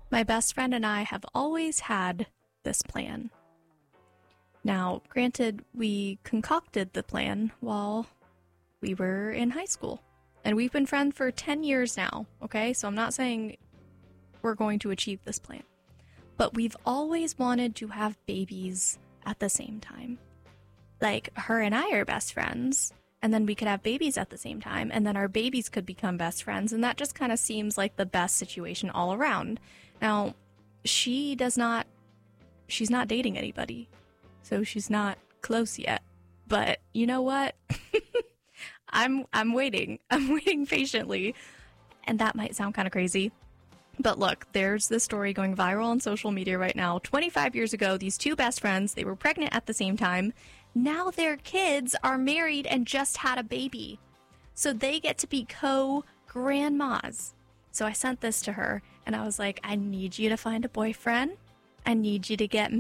My best friend and I have always had this plan. Now, granted, we concocted the plan while we were in high school. And we've been friends for 10 years now, okay? So I'm not saying we're going to achieve this plan. But we've always wanted to have babies at the same time. Like, her and I are best friends, and then we could have babies at the same time, and then our babies could become best friends, and that just kind of seems like the best situation all around. Now, she's not dating anybody, so she's not close yet. But you know what? I'm waiting. I'm waiting patiently. And that might sound kind of crazy. But look, there's this story going viral on social media right now. 25 years ago, these two best friends, they were pregnant at the same time. Now their kids are married and just had a baby. So they get to be co-grandmas. So I sent this to her and I was like, I need you to find a boyfriend. I need you to get